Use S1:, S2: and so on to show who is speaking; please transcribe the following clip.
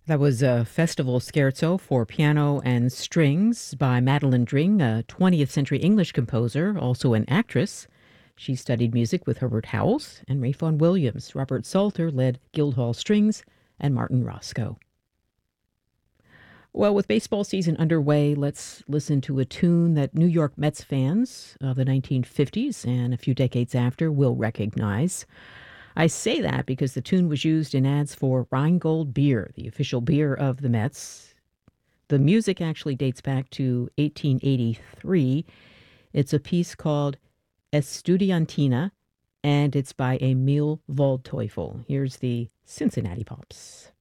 S1: That was a festival scherzo for piano and strings by Madeline Dring, a 20th century English composer, also an actress. She studied music with Herbert Howells and Ray Vaughan Williams. Robert Salter led Guildhall Strings and Martin Roscoe. Well, with baseball season underway, let's listen to a tune that New York Mets fans of the 1950s and a few decades after will recognize. I say that because the tune was used in ads for Rheingold beer, the official beer of the Mets. The music actually dates back to 1883. It's a piece called Estudiantina, and it's by Emil Waldteufel. Here's the Cincinnati Pops.